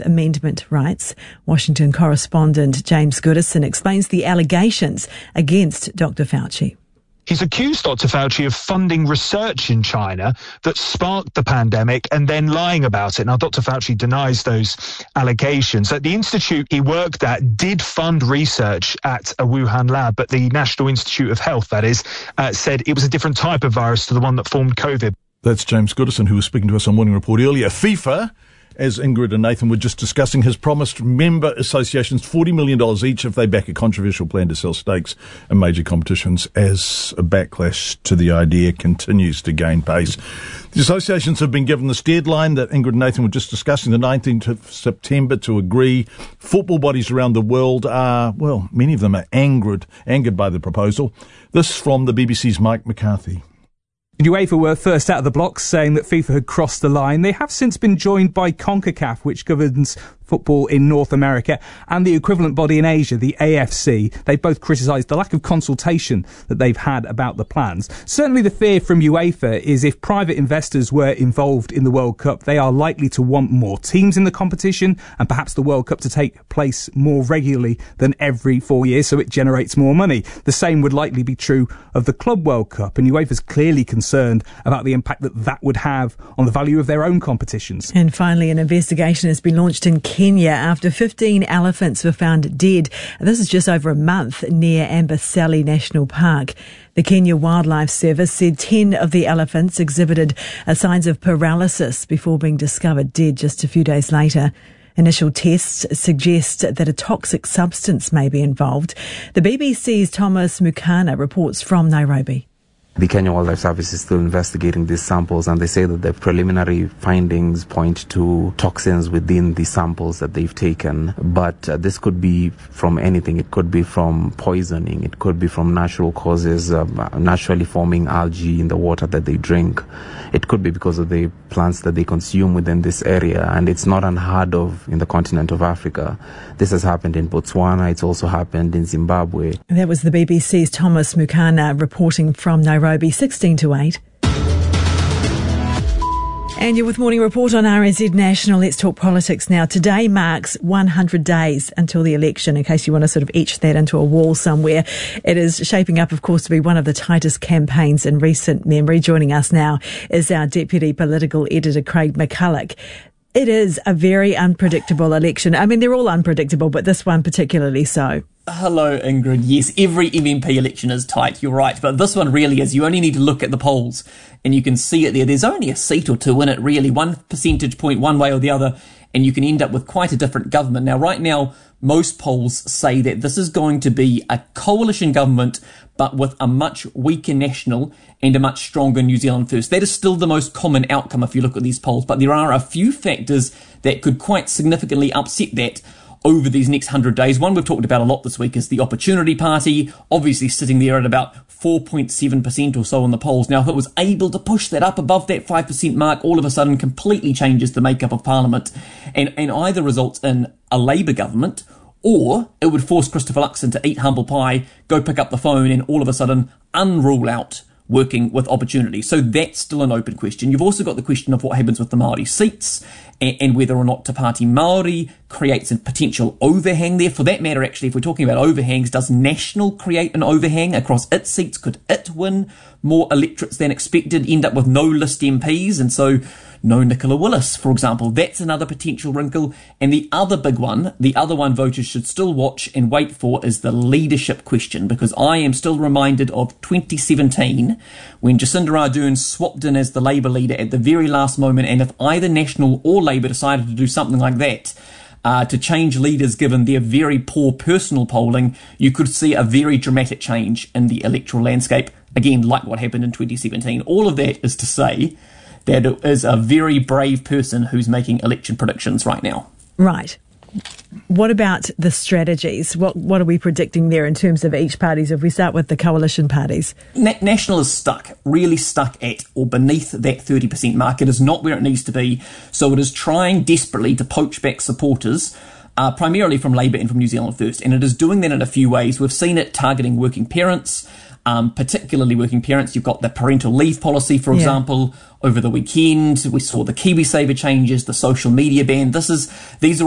Amendment rights. Washington correspondent James Goodison explains the allegations against Dr. Fauci. He's accused Dr. Fauci of funding research in China that sparked the pandemic and then lying about it. Now, Dr. Fauci denies those allegations. The institute he worked at did fund research at a Wuhan lab, but the National Institute of Health, that is, said it was a different type of virus to the one that formed COVID. That's James Goodison, who was speaking to us on Morning Report earlier. FIFA, as Ingrid and Nathan were just discussing, has promised member associations $40 million each if they back a controversial plan to sell stakes in major competitions as a backlash to the idea continues to gain pace. The associations have been given this deadline that Ingrid and Nathan were just discussing, the 19th of September, to agree. Football bodies around the world are, well, many of them are angered by the proposal. This from the BBC's Mike McCarthy. UEFA were first out of the blocks, saying that FIFA had crossed the line. They have since been joined by CONCACAF, which governs football in North America, and the equivalent body in Asia, the AFC. They both criticised the lack of consultation that they've had about the plans. Certainly the fear from UEFA is if private investors were involved in the World Cup, they are likely to want more teams in the competition and perhaps the World Cup to take place more regularly than every 4 years, so it generates more money. The same would likely be true of the Club World Cup, and UEFA's clearly concerned about the impact that would have on the value of their own competitions. And finally, an investigation has been launched in Kenya after 15 elephants were found dead. This is just over a month near Amboseli National Park. The Kenya Wildlife Service said 10 of the elephants exhibited signs of paralysis before being discovered dead just a few days later. Initial tests suggest that a toxic substance may be involved. The BBC's Thomas Mukana reports from Nairobi. The Kenya Wildlife Service is still investigating these samples, and they say that the preliminary findings point to toxins within the samples that they've taken. But this could be from anything. It could be from poisoning. It could be from natural causes, naturally forming algae in the water that they drink. It could be because of the plants that they consume within this area, and it's not unheard of in the continent of Africa. This has happened in Botswana. It's also happened in Zimbabwe. That was the BBC's Thomas Mukana reporting from Nairobi, 16 to 8. And you're with Morning Report on RNZ National. Let's talk politics now. Today marks 100 days until the election, in case you want to sort of etch that into a wall somewhere. It is shaping up, of course, to be one of the tightest campaigns in recent memory. Joining us now is our Deputy Political Editor, Craig McCulloch. It is a very unpredictable election. I mean, they're all unpredictable, but this one particularly so. Hello, Ingrid. Yes, every MMP election is tight, you're right, but this one really is. You only need to look at the polls and you can see it there. There's only a seat or two in it, really, 1 percentage point one way or the other, and you can end up with quite a different government. Now, right now, most polls say that this is going to be a coalition government, but with a much weaker National and a much stronger New Zealand First. That is still the most common outcome if you look at these polls, but there are a few factors that could quite significantly upset that over these next 100 days. One we've talked about a lot this week is the Opportunity Party, obviously sitting there at about 4.7% or so in the polls. Now, if it was able to push that up above that 5% mark, all of a sudden completely changes the makeup of Parliament and either results in a Labour government, or it would force Christopher Luxon to eat humble pie, go pick up the phone and all of a sudden unrule out working with Opportunity. So that's still an open question. You've also got the question of what happens with the Māori seats and whether or not Te Pāti Māori creates a potential overhang there. For that matter, actually, if we're talking about overhangs, does National create an overhang across its seats? Could it win more electorates than expected, end up with no list MPs, and so no Nicola Willis, for example? That's another potential wrinkle. And the other big one, the other one voters should still watch and wait for, is the leadership question, because I am still reminded of 2017 when Jacinda Ardern swapped in as the Labour leader at the very last moment, and if either National or Labour decided to do something like that, to change leaders given their very poor personal polling, you could see a very dramatic change in the electoral landscape, again, like what happened in 2017. All of that is to say that it is a very brave person who's making election predictions right now. Right. What about the strategies? What are we predicting there in terms of each parties? If we start with the coalition parties. National is stuck, really stuck at or beneath that 30% mark. It is not where it needs to be. So it is trying desperately to poach back supporters, primarily from Labour and from New Zealand First. And it is doing that in a few ways. We've seen it targeting working parents, particularly working parents. You've got the parental leave policy, for example, over the weekend. We saw the KiwiSaver changes, the social media ban. These are